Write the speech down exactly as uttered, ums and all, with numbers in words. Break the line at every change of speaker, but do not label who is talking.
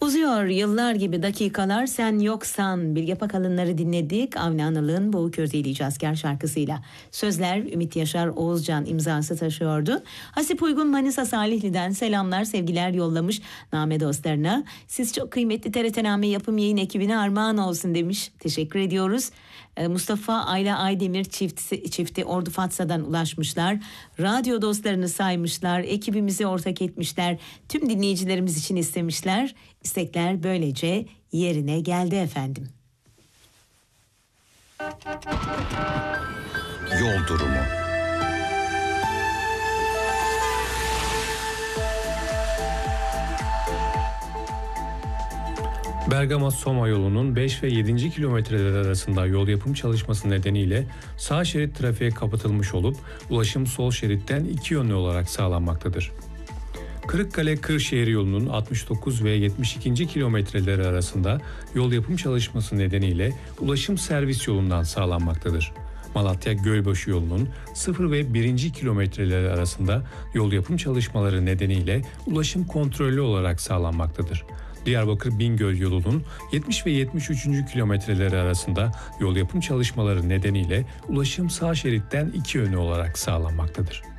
Uzuyor yıllar gibi dakikalar sen yoksan. Bilge Pakalınları dinledik. Avni Anıl'ın Boğuk Kördeli İcazkar şarkısıyla. Sözler Ümit Yaşar Oğuzcan imzası taşıyordu. Hasip Uygun Manisa Salihli'den selamlar sevgiler yollamış name dostlarına. Siz çok kıymetli T R T Name yapım yayın ekibine armağan olsun demiş. Teşekkür ediyoruz. Mustafa Ayla Aydemir çifti, çifti Ordu Fatsa'dan ulaşmışlar. Radyo dostlarını saymışlar. Ekibimizi ortak etmişler. Tüm dinleyicilerimiz için istemişler. İstekler böylece yerine geldi efendim.
Yol durumu.
Bergama-Soma yolunun beş ve yedinci kilometreler arasında yol yapım çalışması nedeniyle sağ şerit trafiğe kapatılmış olup ulaşım sol şeritten iki yönlü olarak sağlanmaktadır. Kırıkkale-Kırşehir yolunun altmış dokuz ve yetmiş ikinci kilometreleri arasında yol yapım çalışması nedeniyle ulaşım servis yolundan sağlanmaktadır. Malatya-Gölbaşı yolunun sıfır ve birinci kilometreleri arasında yol yapım çalışmaları nedeniyle ulaşım kontrollü olarak sağlanmaktadır. Diyarbakır-Bingöl yolunun yetmiş ve yetmiş üçüncü kilometreleri arasında yol yapım çalışmaları nedeniyle ulaşım sağ şeritten iki yönlü olarak sağlanmaktadır.